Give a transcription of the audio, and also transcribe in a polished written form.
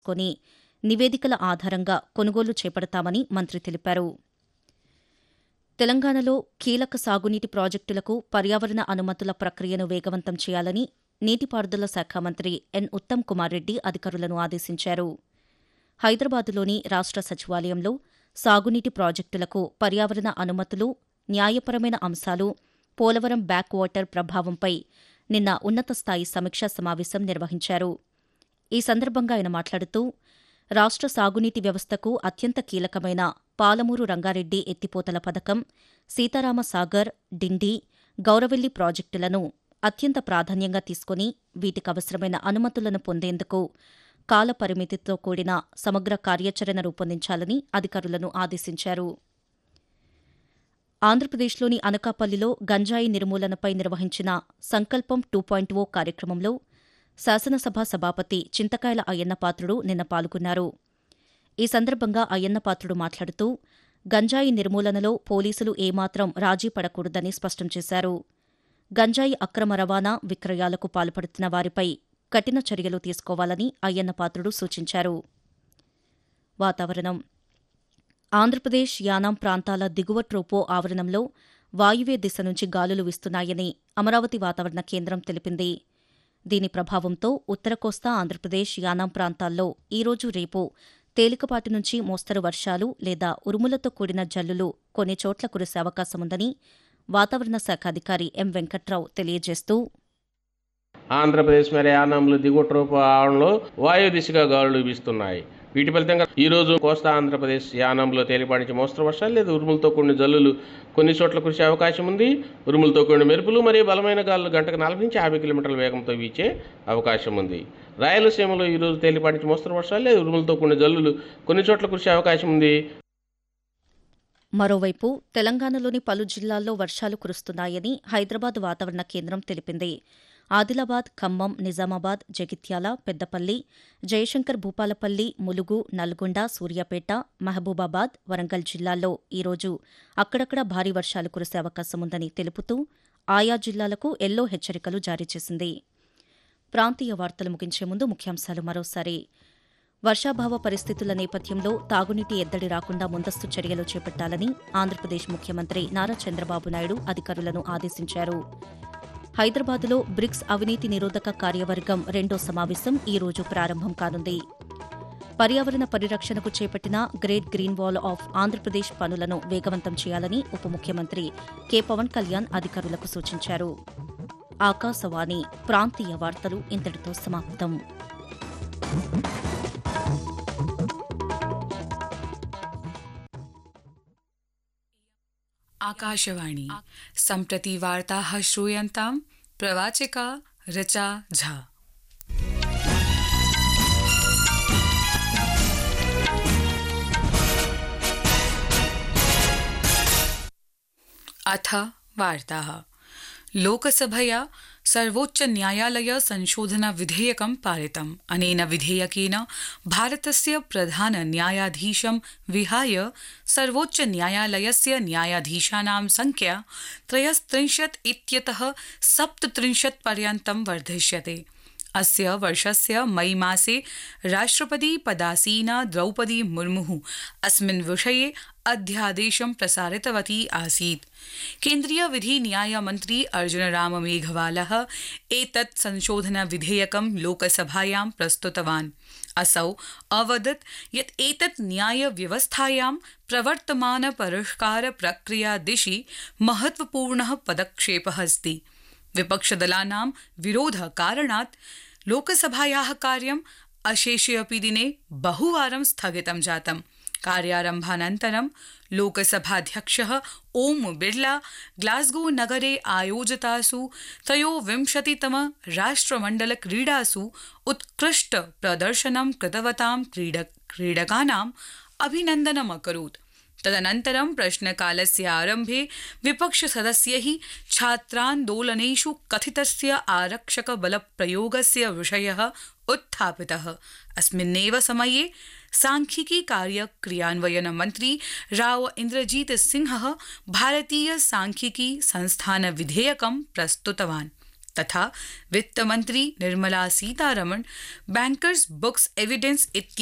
కొని నివేదికల ఆధారంగా కొనుగోలు చేపడతామని మంత్రి తెలిపారు. తెలంగాణలో కీలక సాగునీటి ప్రాజెక్టులకు పర్యావరణ అనుమతుల ప్రక్రియను వేగవంతం చేయాలని నీటిపారుదల శాఖ మంత్రి ఎన్. ఉత్తమ్ కుమార్ రెడ్డి అధికారులను ఆదేశించారు. హైదరాబాదులోని రాష్ట సచివాలయంలో సాగునీటి ప్రాజెక్టులకు పర్యావరణ అనుమతులు, న్యాయపరమైన అంశాలు, పోలవరం బ్యాక్ వాటర్ ప్రభావంపై నిన్న ఉన్నతస్థాయి సమీక్షా సమావేశం నిర్వహించారు. ఈ సందర్భంగా ఆయన మాట్లాడుతూ రాష్ట సాగునీటి వ్యవస్థకు అత్యంత కీలకమైన పాలమూరు రంగారెడ్డి ఎత్తిపోతల పథకం, సీతారామ సాగర్, డిండి, గౌరవెల్లి ప్రాజెక్టులను అత్యంత ప్రాధాన్యంగా తీసుకుని వీటికవసరమైన అనుమతులను పొందేందుకు కాలపరిమితితో కూడిన సమగ్ర కార్యాచరణ రూపొందించాలని అధికారులను ఆదేశించారు. ఆంధ్రప్రదేశ్లోని అనకాపల్లిలో గంజాయి నిర్మూలనపై నిర్వహించిన సంకల్పం 2.0 కార్యక్రమంలో శాసనసభ సభాపతి చింతకాయల అయ్యన్నపాత్రుడు నిన్న పాల్గొన్నారు. ఈ సందర్భంగా అయ్యన్నపాత్రుడు మాట్లాడుతూ గంజాయి నిర్మూలనలో పోలీసులు ఏమాత్రం రాజీ పడకూడదని స్పష్టం చేశారు. గంజాయి అక్రమ రవాణా, విక్రయాలకు పాల్పడుతున్న వారిపై కఠిన చర్యలు తీసుకోవాలని అయ్యన్నపాత్రుడు సూచించారు. వాతావరణం. ఆంధ్రప్రదేశ్, యానాం ప్రాంతాల దిగువ ట్రోపో ఆవరణంలో వాయువ్య దిశ నుంచి గాలులు వీస్తున్నాయని అమరావతి వాతావరణ కేంద్రం తెలిపింది. దీని ప్రభావంతో ఉత్తర కోస్తా ఆంధ్రప్రదేశ్, యానాం ప్రాంతాల్లో ఈరోజు, రేపు తేలికపాటి నుంచి మోస్తరు వర్షాలు లేదా ఉరుములతో కూడిన జల్లులు కొన్ని చోట్ల కురిసే అవకాశముందని వాతావరణ శాఖ అధికారి ఎం. వెంకట్రావు తెలియజేస్తూ ఆంధ్రప్రదేశ్ మరియు యానాంలో దిగువ ట్రోపో ఆవరణలో వాయు దిశగా గాలులు వీస్తున్నాయి. వీటి ఫలితంగా ఈ రోజు కోస్తా ఆంధ్రప్రదేశ్, యానాంలో తేలిపాటి నుంచి మోస్తరు వర్షాలు లేదా ఉరుములతో కూడిన జల్లులు కొన్ని చోట్ల కురిసే అవకాశం ఉంది. ఉరుములతో కూడిన మెరుపులు మరియు బలమైన గాలులు గంటకు 40 నుంచి 50 కిలోమీటర్ల వేగంతో వీచే అవకాశం ఉంది. రాయలసీమలో ఈ రోజు తేలిపాటి నుంచి మోస్తరు వర్షాలు లేదా ఉరుములతో కూడిన జల్లులు కొన్ని చోట్ల కురిసే అవకాశం ఉంది. మరోవైపు తెలంగాణలోని పలు జిల్లాల్లో వర్షాలు కురుస్తున్నాయని హైదరాబాద్ వాతావరణ కేంద్రం తెలిపింది. ఆదిలాబాద్, ఖమ్మం, నిజామాబాద్, జగిత్యాల, పెద్దపల్లి, జయశంకర్ భూపాలపల్లి, ములుగు, నల్గొండ, సూర్యాపేట, మహబూబాబాద్, వరంగల్ జిల్లాల్లో ఈరోజు అక్కడక్కడ భారీ వర్షాలు కురిసే అవకాశముందని తెలుపుతూ ఆయా జిల్లాలకు ఎల్లో హెచ్చరికలు జారీ చేసింది. ప్రాంతీయ వార్తలు ముగించే ముందు ముఖ్యాంశాలు మరోసారి. వర్షాభావ పరిస్థితుల నేపథ్యంలో తాగునీటి ఎద్దడి రాకుండా ముందస్తు చర్యలు చేపట్టాలని ఆంధ్రప్రదేశ్ ముఖ్యమంత్రి నారా చంద్రబాబు నాయుడు అధికారులను ఆదేశించారు. హైదరాబాద్లో బ్రిక్స్ అవినీతి నిరోధక కార్యవర్గం 2వ సమావేశం ఈ రోజు ప్రారంభం కానుంది. పర్యావరణ పరిరక్షణకు చేపట్టిన great green wall of Andhra Pradesh పనులను వేగవంతం చేయాలని ఉప ముఖ్యమంత్రి కె. పవన్ కళ్యాణ్ అధికారులకు సూచించారు. ఆకాశవాణి ప్రాంతీయ వార్తలు ఇంతటితో సమాప్తం. आकाशवाणी सम्प्रति वार्ताः श्रूयन्तां प्रवाचिका ऋचा झा। अथ वार्ताः। लोकसभया सर्वोच्च न्यायालय संशोधन विधेयकं पारितम्। अनेन विधेयकेन भारतस्य प्रधान न्यायाधीशं विहाय सर्वोच्च न्यायालयस्य न्यायाधीशानां संख्या 33 इत्यतः 37 पर्यन्तं वर्धिष्यते। अस्य वर्षस्य मई मासे राष्ट्रपति पदासीना द्रौपदी मुर्मुः अस्मिन् विषये अध्यादेशं प्रसारितवती आसीत्। केन्द्रीय विधि न्याय मन्त्री अर्जुन राम मेघवालः एतत् संशोधन विधेयकं लोकसभायां प्रस्तुतवान्। असौ अवदत् यत् एतत् न्याय व्यवस्थायां प्रवर्तमान परिष्कार प्रक्रिया दिशि महत्वपूर्णः पदक्षेपः अस्ति। विपक्षदलानां विरोध कारणात् लोकसभायाः कार्यम् अशेषे अपि दिने बहुवारं स्थगितं जातम्। कार्यारम्भानन्तरं लोकसभाध्यक्षः ओम बिर्ला ग्लास्गो नगरे आयोजितासु 23तम राष्ट्रमण्डल क्रीडासु उत्कृष्ट प्रदर्शनं कृतवतां क्रीडकानाम् अभिनन्दनम् अकरोत्। तदनन्तरं प्रश्नकालस्य आरम्भे विपक्षसदस्यैः छात्रान्दोलनेषु कथितस्य आरक्षकबलप्रयोगस्य विषयः उत्थापितः। अस्मिन्नेव समये सांख्यिकी कार्य क्रियान्वयन मन्त्री राव इन्द्रजीत सिंहः भारतीय सांख्यिकी संस्थान विधेयकं प्रस्तुतवान्। तथा वित्तमन्त्री Nirmala Sitharaman bankers books evidence